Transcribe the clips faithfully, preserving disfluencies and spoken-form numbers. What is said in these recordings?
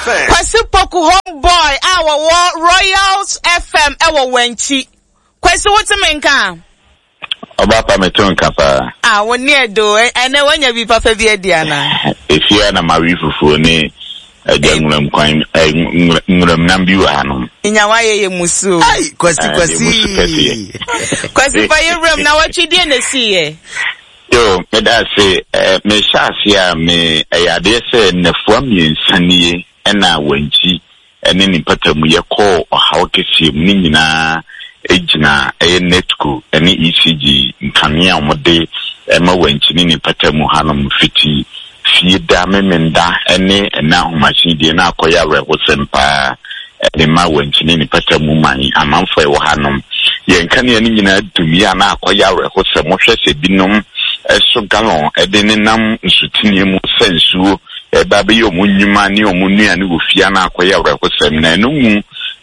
Kwasi Poku homeboy our Royals F M ewo wenchi. Kwasi what menka? Obapa meton kapa. Ah, woni edo ene wanya bi papa bi ediana. Efia na marifufu ni ejangulam kwan ngulam nambi wa hanom. Inyawa ye musu. Ai, kwasi kwasi. Kwasi pa yewram na watwidi na siye. Yo, me da say me shasi a me ayade say nefua miensanie na wanchi ene ni patamu ye call ohaw kesi mu nyina ejina eye netco ene E C G nkanea omode ema wanchi ni patamu hanom fiti fie da memenda ene na homachi de na akoya rehosempa ene ma wanchi ni patamu man amanfo e wo hanom ye nkanea ni nyina dumia na akoya rehosem hwese binom eso galon edene nam nsutini mu sensuo e ba be yo munyuma ni omunua ni ofia na akoya rekosem na enu mu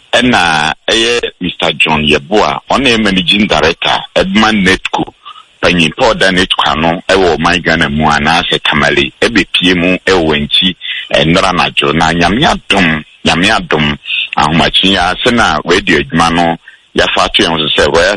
na eye Mister John Yeboa on e managing director Edman Netco panyi powder netco ano e wo my Ghana mu ana se kamale e be pie mu e wanchi enra na jo na nyame adom nyame adom ahomachi ya se na radio adwuma no ya fatu yon se Royal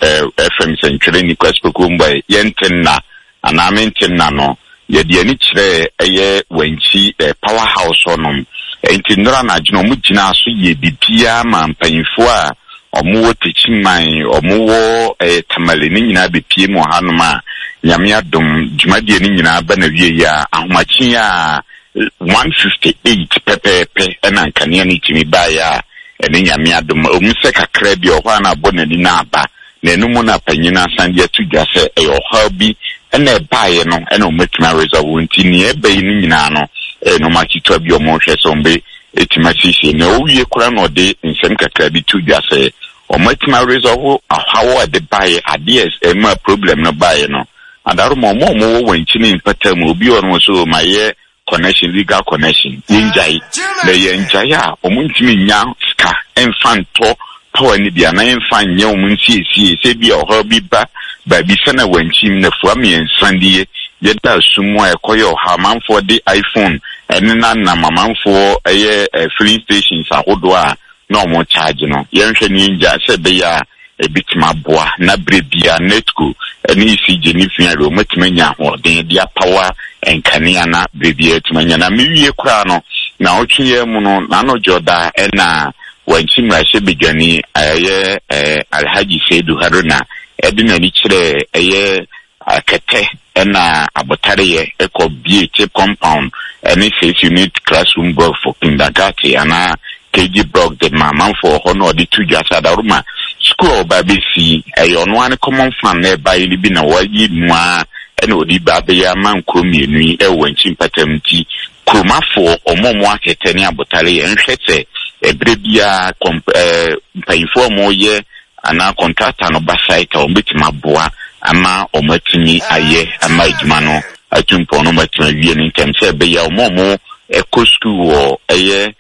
F M Century ni kwaspoku mba yenten na anamentin na no ye de ani kire eye wanchi powerhouse onom enti ndra na gino mu gina aso ye bibia ma mpanyifo a omuwo techiman omuwo eh tamale ni nyina bepie mu hanom a nyame adom dwumade ni nyina ba na wie ya ahomachi a one fifty-eight pepepe ena nkania ni timi ba ya ene nyame adom omse kakra bi ohwa na bonani na aba na enumu na panyina sande atudwa se eyo habi ene baaye no ene ometuma resolve ntini ebe ni nyina no e no machitwa bi omo hwe sombe etimachisi na owie kura no de nsem kakra bi tudwa se ometuma resolve ahawo de baaye ades e ma problem no baaye no adaro mo mo mo wanchini mpatamu obi ono so maye connection legal connection njai le yenjai a omuntimi nya ska enfanto power ni bia na enfa nya omunti esi se bia oho bi ba ba bi sana wanchim na fua mi ensandie ye da sumo e koyo ha manfo de iPhone ene na na mamanfo eye filling stations ahodo a na omo charge no ye nhwe ni nja se be ya e bitima boa na brebia netco ene isi je ni fian ro matimanya ho den dia power enkania na brebia timanya na miwie kura no na otwe mu no na no joda ena wanchi mrashe bigani aye eh Alhaji Seidu Haruna edina ni kire eye akete ena abotare ye eko B H compound any six unit classroom block for kindergarten ana K G block the mama for honor the two jasa daruma school babisi ayo no an common fan na ba yi bi na wayi nwa ena odi babe ya man kromienu e wanchi patamti kromafo omomo akete ni abotare ye nhwete ebrebia eh mpayifo mo ye ana contractor no basaita obetima boa ama omatini aye ama iduma no atumpo no matima wie ni ntemse be ya omomo ekosku wo eye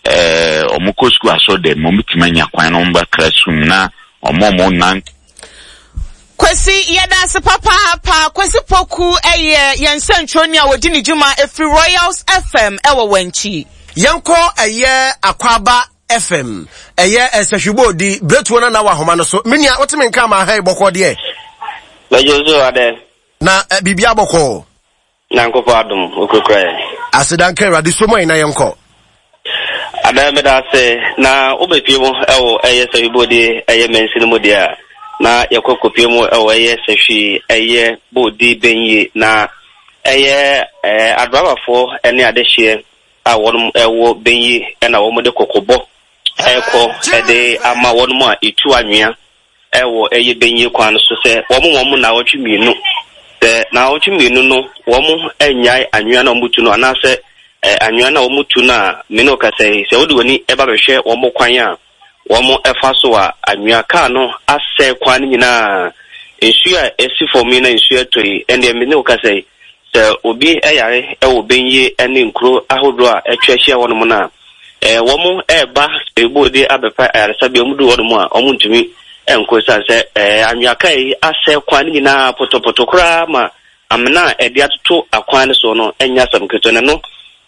eh omukosku aso de momitima nya kwan no mba classroom na omomo nan Kwasi yada se papa pa Kwasi Poku eye yensantroni a wodi ni juma efri Royals F M ewo wanchi Yanko eye Akwaba F M eye esahwibo di bretuona na wa homa no so menia wotime nka ma ha iboko de Bejozo ade na bibia boko na nkofo adum okokra asidanka radi somo ina yanko ada me da se na obepie mo ewo eye sahwibo di eye mensini mo dia na yakokopie mo ewo eye sahwi eye bodi benye na eye eh adwabafo ene adehye a wonum ewo benyi na wo mode kokobo eko ede ama wonum a etu anwea ewo eye benyi kwan so se wo mo mo na wotwe mienu se na wotwe mienu no wo mo anyai anwea na mutu no ana se anwea na wo mutu na me no ka se se wodi woni eba behwe wo mo kwan a wo mo efa so a anwea ka no ase kwan nyina ensu a esi for me na ensu atoi ende me no ka se se obi eyare e wo benye ene nkro ahodo a etwehia wonum na eh wo mu eba ebode abepa aresabe omudu wonum a omuntumi enkosa se eh anwakai ase kwan nyina potopoto kra ma amna ede atoto akwan so no enya sam ketone no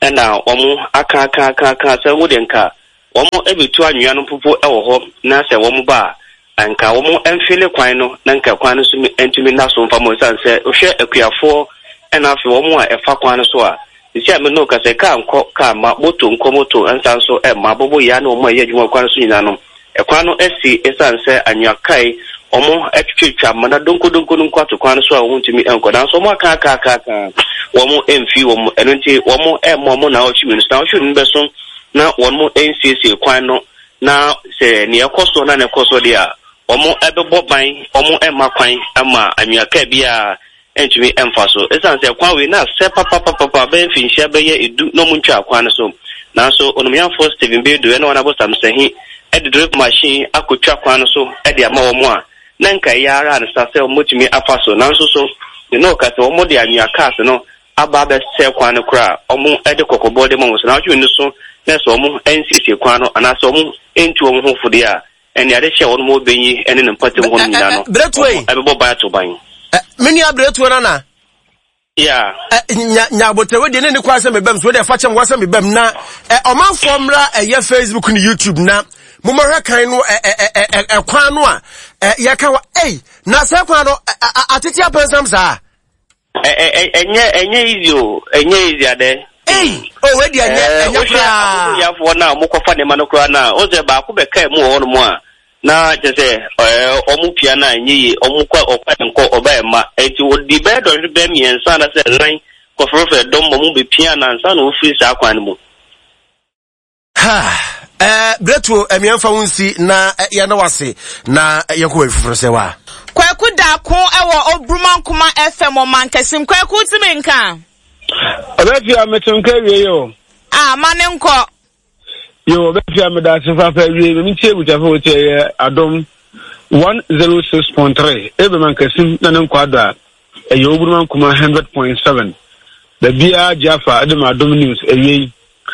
na omo aka aka aka aka se wo de nka omo ebetu anwea no popo e wo ho na se wo mo ba anka omo emfele kwan no na nka kwan no so entimi na so mfa mo san se ohwe akuafo na afi omo a efa kwan no so a isi ame no ka se ka nko ka ma moto nko moto ansan so e ma bobo ya na omo ye adwuma kwan so nyina no e kwan no esi esan se anwea kai omo etwetwa mana donko donko nko atokwan so a omo ntimi enko na so omo aka aka aka omo emfi omo enunti omo e mo mo na ochi mi na ochi nbe so na omo ncc kwan no na se ne ekoso na ne ekoso dia omo ebebo ban omo ema kwan ama anwaka bia entumi emfa so esan se kwan we na se papa papa papa ben finhia be ye edu no mu ntwa kwan so na so onomyan for Steven Bedu e na wana bo sam sehi e de drip machine akotwa kwan so e de ama omo a na nka ya ara ne sa se omo tumi afa so na so so ne no ka se omo de anwaka se no aba be se kwan kra omo e de kokobo de mo so na twi ne so na so omo ncc kwan no ana so omo entu omo ho fode a eni ade hye won mo benyi ene ne mpate ho nyina no abebo ba to ban meni abretu na na yeah nya nya botewe de ne kwa se mebem so de fa chem wa se mebem na omanfo mra eye Facebook ni YouTube na mumahwe kan no e kwan no a ye ka wa eh na se kwan no atete apensam sa eh enye enye izio enye iziade eh o we dia enye enye kwa ya fo na mo kofa ne manokra na o ze ba ku be kai mu ho no mo a na jese eh omupia na enyi omukwa okwa nko obaema enti odi be do be miensa na se ran ko frofe dom mo be pia na nsa na ofisi akwan mu ha eh bretu emienfa wonsi na ya na wase na yeko efufuro se wa Kwaku da ko ewo Obruman Kuma F M o mankesim kwaku timi nka Obefi ametonka wie yo ah mane nko yo obefi ameda sefafa wie mi tie butafo wote adom one oh six point three ebe mankesim na nko ada e Obruman Kuma one hundred point seven the bia Jaffa adem adom news ewie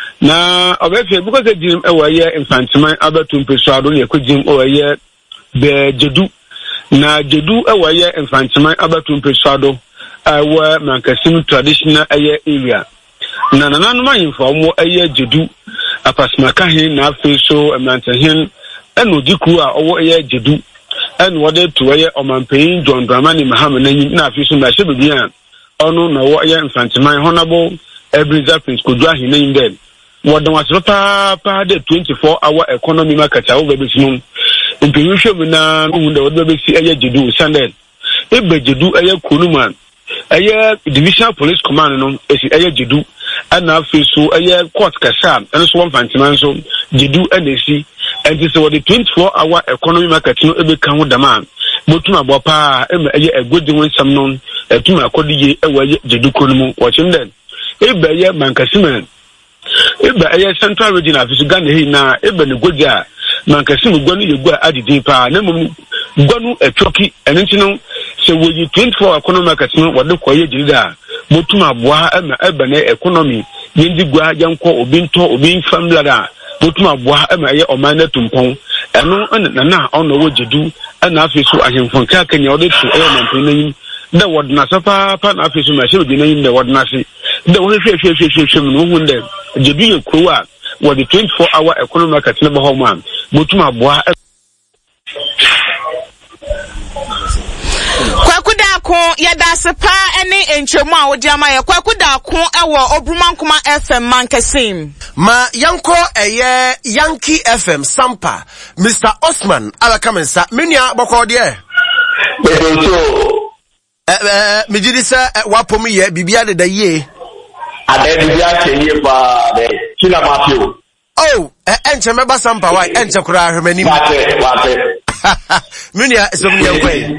na obefi because the gym ewo ye infantiman abatum peso ado ne ekogim o ye be jedu na jedu ewo ye infantiman abatum peso ado awa mankasim traditional area area na nananu mayimfa mo eye jedu apasmaka hin na afeso amantahin eno diku a owo eye jedu eno wode to eye omanpeyin John Dramani Muhammad nanyi na afeso na shebia ono na wo eye infantiman honorable Ebriza Prince Kodwa hin nanyi den wodon wasropa pa de twenty-four hour economy market awo bebesinum imperial na hu de wode besi eye jedu sandel ebe jedu eye konuma eye divisional police command no esi eye jedu ana afiso eye court kasa eno so fantiman so jedu enesi enti so the twenty-four hour economy market no ebe kan ho dama botuma bopa eme eye egodi wonsam no etuma akodiye ewa jedu konumu watching then ebe eye mankasimen ebe eye central region afiso Ghana he na ebe ne godia mankasimu gwanu yegwa adidin pa na mum gwanu etwoki enenti no se woyi twenty-four hour economy market no wode koye jirida botuma aboa ema ebe na economy yendi gwa yanko obi nto obi family da botuma aboa ema ye oman na tumpon eno na na ono wo jedu na afiso ahemfon ka kanya wode tu e man penin da wode na safa pa na afiso ma shebe din da wode na se da wo hwe hwe hwe hwe hwe no hunde jedu ye krowa wode twenty-four hour economy market na ba ho man botuma aboa Kwaku da ko yada sepa ene enchemu a wodi ama ye kwaku da ko ewo Obruman Kuma F M mankesim ma yanko eye Yankee F M Sampa Mister Osman alakamensa menua boko de e eh me jidi sa wapom ye bibia de da ye ade bibia che ye ba de kila mafio oh enche meba Sampa why enche kura ahwemani wate wate menua so menua kwai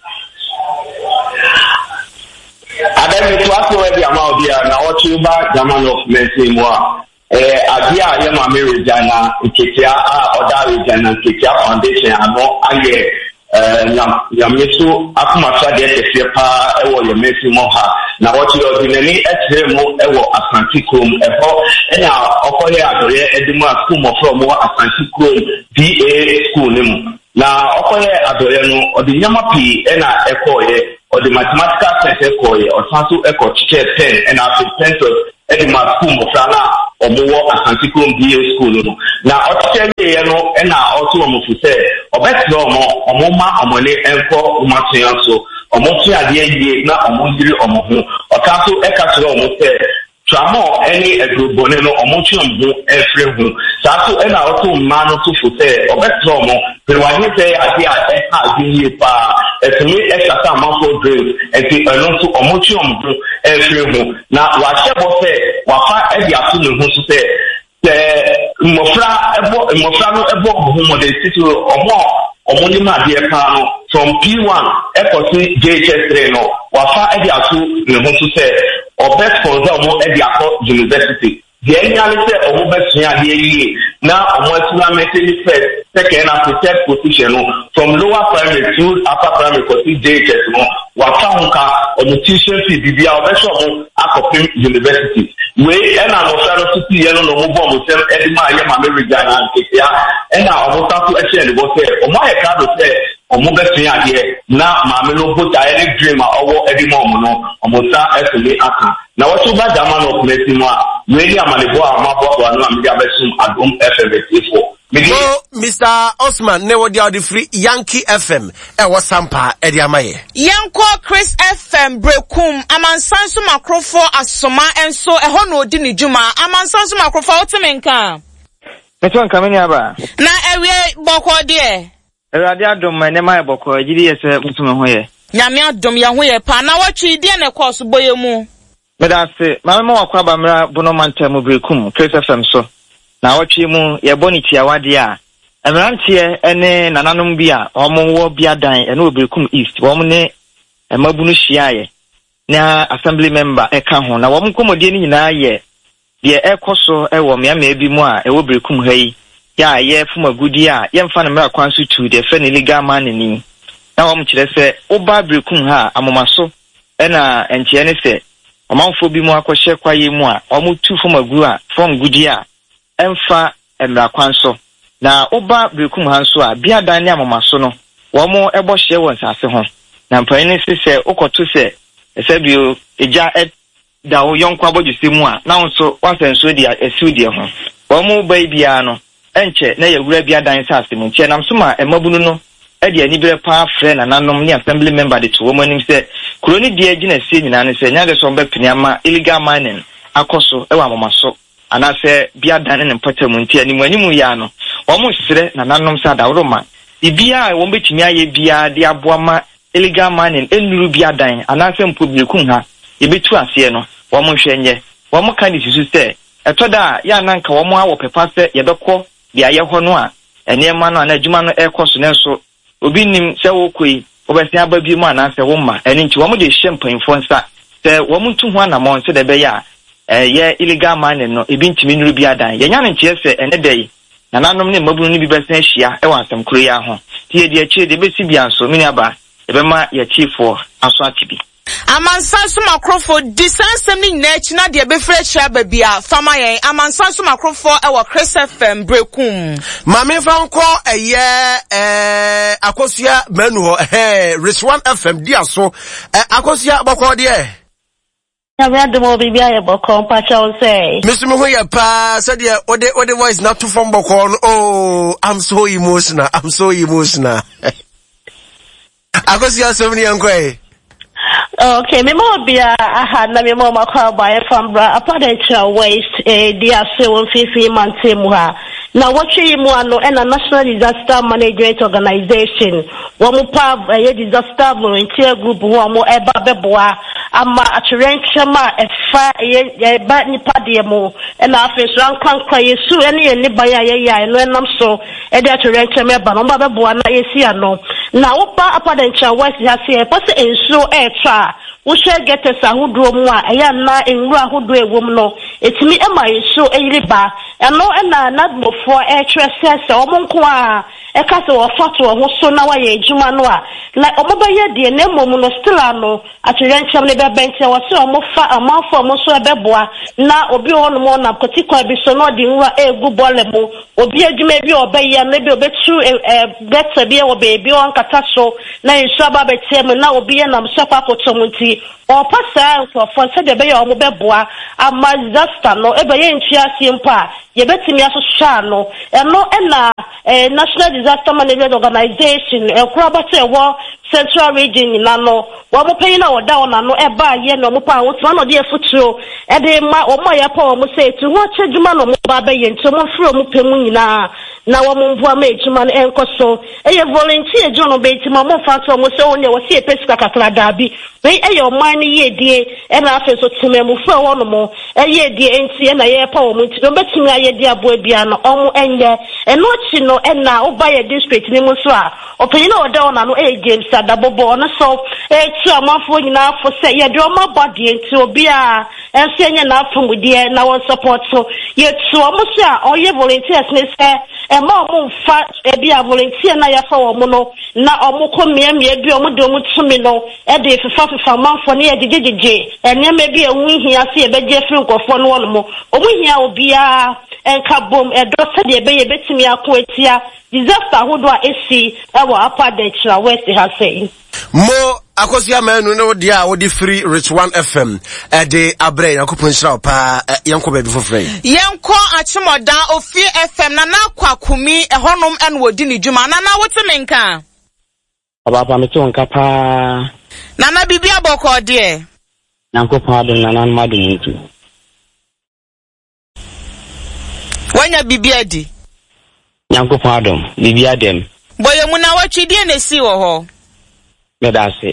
Adam to ask where the amount here na ochi ba German of Messi moi eh adia ye ma Mary Jana Nketia a oda Jana Nketia Foundation ano aye eh nyam nyameso akuma sha de tefie pa e wo ye Messi mo ha na ochi ordinary etre mo e wo Asante Krom e ho e na okoye adoye edimu school mo from wo Asante Krom D A school nim na okoye adoye no odi nyama pi e na ekoye or the mathematical sense ekoye or sanso eko teacher ten and after ten to e di ma school mo sana omo Asante Krom B A school no na ochiche ye no e na oto omo fu se obetro omo omo ma omo le enko umatun so omo tun ade ye na omo ndiri omo ho okaso e ka tro omo se Tramo any agrobone no omochum ho efre ho saso e na oto ma no to fu se obetro omo pero wa ni se ade a e ha bi pa etumi e sata amafo drill e ti eno so omochum ho efre ho na wa shebo se wa fa e di aso no ho so se se mofra ebo mofra no ebo ho mo de titi omo omo ni ma de pa no from P one e ko si J H S three no wa fa e di aso no ho so se or best for them at the university. The analysis of best year now on mentally first, second and third position from lower primary to upper primary for J H S Wakanka or the tuition fee B B R at university. We and our fellow city yellow no move with them Edma Yamamerica and K and now almost to actually was there. Or my card say omo best here na mamelo put direct dreamer owo edimo no omosa esle aka na wato ba dama no plesi no a we ni amalebo a mabo wa no amdia besum adom F M four oh Mister Osman ne wodi out free Yankee F M e wasampa e di amaye Yanko Chris F M brekum amansanso makrofo asoma enso e ho no odi ni djuma amansanso makrofo otemenka meto nka meni aba na ewie boko de Erade adom ne mai boko agidi yese mutume hoye nyame adom ya hoye pa na watwi die ne course boye mu medase mama wakwa bamra bono manta mu brekum Chris F M so na watwi mu ye boniti awade a emrantie ene nananom bia omo biadan ene obrekum east wo ne emabunu hyiaye na assembly member e ka ho na wo mkomodie ni nyina ye de ekoso e wo meama bi mu a e wo brekum hayi ya ye fuma gudi a ye mfa na mra kwanso tu de fe ne legal man ni na wo mkire se oba brekum ha amomaso e na enche ne se omanfo bi mu akohye kwaye mu a omutu fuma gu a from gudi a emfa emra kwanso na oba brekum ha nso a bia dan ne amomaso no wo mo ebo hye won sase ho na mpani se se okoto se se bio eja e da wo yonkwa boduse mu a na nso wasenso dia esiudie ho wo mo baibia no enche na ye wura bia dan sase mu nche nam so ma emabunu no e de ani bere pa frɛ na nanom ne assembly member de to wo manim se kroni de agina se nyina ne se nya de so mbepini ama illegal mining akoso e wa amomaso ana se bia dan ne mpatamu ntia ni mwanimu ya no wo mo hire na nanom sa da woroma bibia wo betimi aye bia de aboama illegal mining enuru bia dan ana se mpobiekum ha yebetu ase no wo mo hwenye wo mo kan disisu se etoda ya nanka wo mo awo pepa se yebekɔ bia ye ho no a enema no ana adwuma no ekoso ne so obi nim se wo koi obesia ba bi mu ana se wo ma eni nti wo mo de hyempanfo nsa se wo mo ntu ho ana mo nse de be ya eh ye illegal mining no ebi ntimi nuru bia dan ye nya ne ntie se ene dai na nanom ne mabunu ni bi besen hia e wa asem kuro ya ho tie de achi de besi bia nso mini aba e be ma ya chiefo aso atibi amansanso makrofo disansem ni nachi na de be freshia ba bia fama yen amansanso makrofo e wo Chris F M brekum mame fa nko eye eh akosua manu ho eh Riswan F M dia so eh akosua boko de eh ya be adomo bibia ye boko pacha o say Mister Muhoya pa said ya ode ode voice not too from boko oh I'm so emotional I'm so emotional akosua so many anko eh okay, me mo bia aha na me mo makwa ba from bra apart waste eh dia se won fifi mante mu ha na watwe mu ano e na National Disaster Management Organization wo mo pa eh disaster volunteer group wo mo e ba beboa ama atrenchama e fa ye ba nipa de mo e na afeso ankwankwa yesu ene ye ni ba ya ya no enam so e de atrenchama e ba no ba beboa na yesi ano na wo pa apart waste ha se e pass enso e tra wo share getters ahudro mu a eya na enwura ahudro ewom no etimi ema yeso eyiri ba eno na nadmofo e twese se omonko a eka se wo fato wo so na wa ye adwuma no a na omobaye de na mmom no still ano atwenkyem ne bebente wo se omo fa amanfo omo so ebeboa na obi ho no mo na kotikwa bi so no de nwa egu bole mo obi adwuma bi obaye na bi obetu better bi e wo baby on kata so na nsu aba betem na obi ye nam so kwa kotomunti o pasa for se de be ye omo beboa ama disaster no ebe ye ntwa simpa ye betimi asosha no eno na National Disaster Management Organization e kurabate wo Central Region na no wo mo pay na wo da na no e ba ye no mo pa wo twa no de efuturo e de ma wo mo ye pa wo mo say tu ho chedwuma no mo ba ba ye nto mo fro mo pemu nyina na wo mo mvoa ma ejuma no enkoso e ye volunteer jono be ti mo mo fa so mo say wo ne wo see pesika kakra da bi we e ye o man ye die e na afa so time mo fro wo no mo e ye die enti e na ye pa wo mo ti do betimi aye die abo bia no omo enye e no chi no e na wo ba ye district ni mo so a opini na wo da na no e James Adabobo no so e ti amafo nyina afo se ye de o ma body enti obi a ense na afomudie na won support so ye tu omo se a oye volunteers ne se e ma omo fa e bi a volunteer na ya fa omo no na omo ko miamia bi omo de omo tumi no e de fifa fifa manfo ne ye jejeje ene me bi ewu hia se e beje firi nkofo no wono mo omo hia obi a enka bom e do se de be ye betimi akoatia disaster hodo a esi e wa apa de chira west ha say mo akosia manu no dia wo di free rich one F M e de abre yakopon shira pa yanko be before free yanko achimoda ofi F M na na kwakumi ehonom en wodi ni dwuma na na wote menka ababa meto nka pa na na bibia boko de yanko pa de na na madu ntu wanya bibia di yanko pa dom bibia dem boye mu na watwidie na si wo ho medase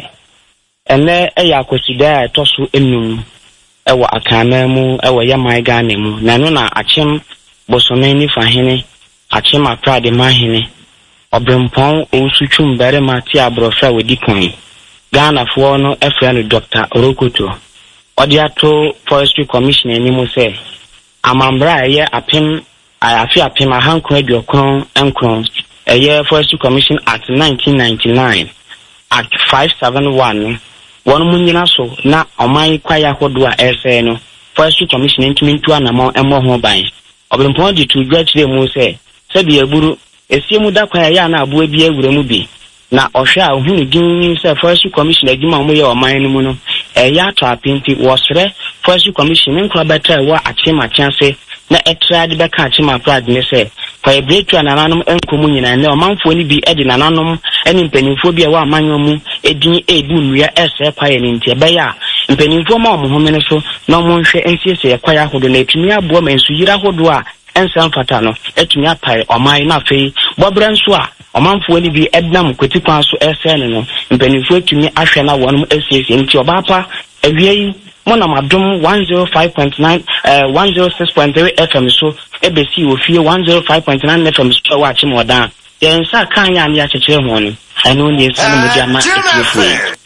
ene eya kwasida toso enum ewo akana mu ewo yaman gane mu na no na achem bosome ni fahene achem aprade mahene obrempon osutwum bere mati abrofa wedi kon Ghana fo no efra no Doctor Orokoto odi ato Forestry Commission ni mu se amambra ye apem afi apem ahanko aduokron enkron eye Forestry Commission Act nineteen ninety-nine Act five seventy-one one munyina so na oman kwaya hodo a ese no Forestry Commission ntumi ntu anamo emo ho ban obrempon di tu dwachire mu se se bi eburu esiemu da kwaya ya na abo bi ewure mu bi na ohwe a ohunu din se Forestry Commission adwuma mo ye oman no mu no e ya to apenti wosre Forestry Commission nkwa beta wa achema chance na etra de beka achema prad ne se kwa breakthrough nananom enkomu nyina ne omanfo ni bi edi nananom eni mpanimfo bi a wa amanyo mu edin ebu nnua ese kwaye ni ntie be ya mpanimfo ma omo homene so na omo nhwe ensiese ye kwaye ahodo na etumi abo ma ensu yira hodo a ensan fata no etumi apai oman na afei bobra nso a omanfo ni bi ednam kwatikwan so ese ne no mpanimfo etumi ahwe na wonum esiese ntie obapa awie Mona madum one oh five point nine uh one oh six point three F M so ebesi ofie one oh five point nine F M so wa chi modan yen sa kan ya ne akekere ho ni eno ne sa no media ma efie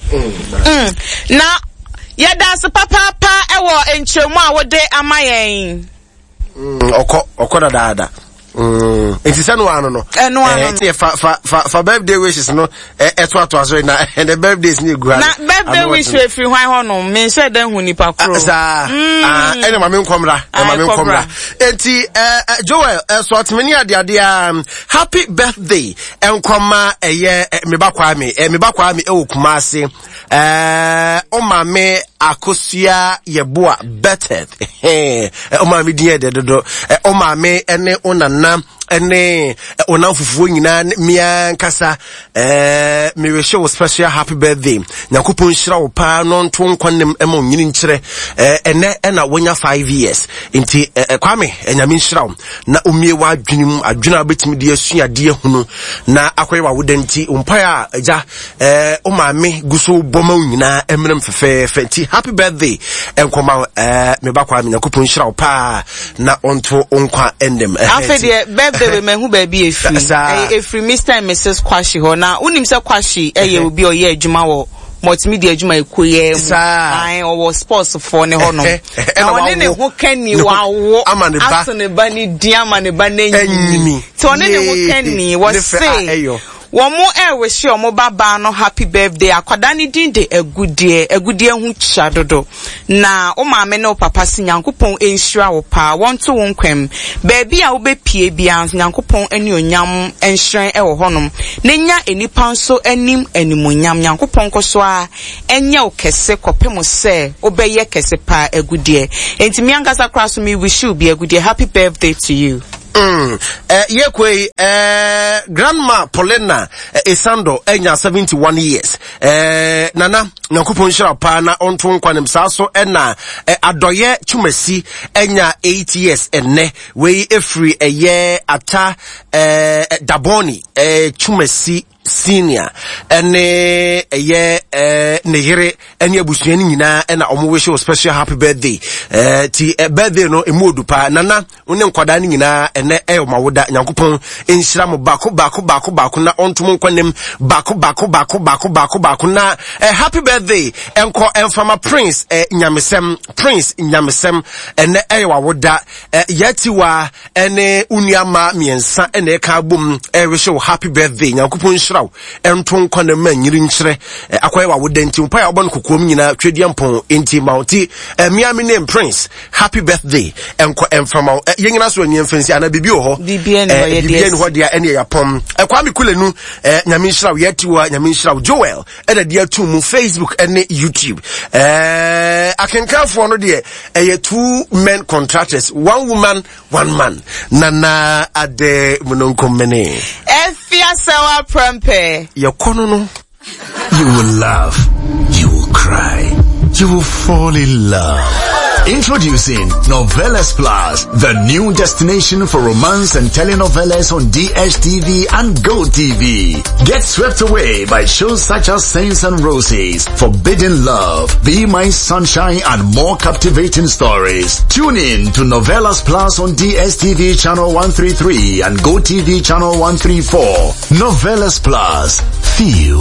mm na ya dance papa pa ewo enchemu a wode amayen mm oko oko da da Mm. Enti se no ano no. Eh no ano. Eh fa fa fa fa birthday wishes no eh eto ato aso na the birthdays ni gu. Na birthday wish we free hwan ho no me se dan hu nipa kro. Sa ah ene ma me nkomra, e ma me nkomra. Enti eh Joel eh so atmeni ade ade um happy birthday enkoma eye me bakwa me eh me bakwa me e okumase eh o ma me akosua yeboa better eh o ma me die de dodo eh o ma me ene onana ene onamfufuo nyina mia nkasa eh me we show special happy birthday nyakopon hira wo pa no nto nkwanem ema nyini nkyere eh ene ena wonya five years nti kwame enyame hira wo na omie wa adwenim adwena betimi de asua de hunu na akoyewa wodanti umpa aja eh o maame guso boma nyina emrem fefefe nti happy birthday enkoma eh me bakwa me nyakopon hira wo pa na onto onkwa endem afede birthday we mehu ba bi efri efri Mister and Missus Kwashi ho na unim se Kwashi eye obi oye adwuma wo multimedia adwuma ekoye mu ai owo sports for ne hono na one ne ho kani wawo asone ba ni dia ma ne ba na nyimi to one ne ho kani was say One more air we show mo baba no happy birthday akwada ni din de agudie agudie hu chadodo na o ma me no papa si nyankopon enhyira wo pa won to won kwem baby a wo be pie bia nyankopon ani onyam enhyran e wo honom na nya enipa nso anim animonyam nyankopon koso a enya o kese kopem se obeye kese pa agudie entimi ankasa kraso me wish you be agudie happy birthday to you. Mm. Uh, Yekwe, uh, Grandma Paulina uh, Esando, enya seventy-one years. Uh, Nana, Nankupon Sharapa, na Ontun Kwanem Saso, ena uh, Adoye Chumesi, enya eight years, and ne, we every a year ata uh, Daboni, uh, Chumesi. Senior and a year Negere and Yabusian Nina and I wish you a special happy birthday. Uh, T birthday no Emodupa Nana Unem Quadani na and El Mawuda Yankupon in Shram Baku Baku Baku Bakuna on to Munquanem Baku Baku Baku Baku Baku Bakuna. A happy birthday and call and from a prince Nyamisem Prince Nyamisem and Ewa Woda Yetiwa and Unyama Miensa and a kabum a wish you happy birthday Yankupon Enton kwana man yiri nkyere akwaye wa wodenti mpa ya obon kokom nyina twediampon enti mounti miami name Prince happy birthday enko emfama yenyina so ani mfansi ana bibi ho bibi ni ho dia ene ya pom ekwa mi kulenu nyame nhyira wo yetiwa nyame nhyira wo Joel eda dia tu mu Facebook ene YouTube eh akenkafo no de eye two men contractors one woman one man nana ade munonkomene efia sawa prempe your konono. You will laugh, you will cry, you will fall in love. Introducing Novelas Plus, the new destination for romance and telenovelas on D S T V and Go T V. Get swept away by shows such as Saints and Roses, Forbidden Love, Be My Sunshine, and more captivating stories. Tune in to Novelas Plus on D S T V channel one thirty-three and Go T V channel one thirty-four. Novelas Plus. Feel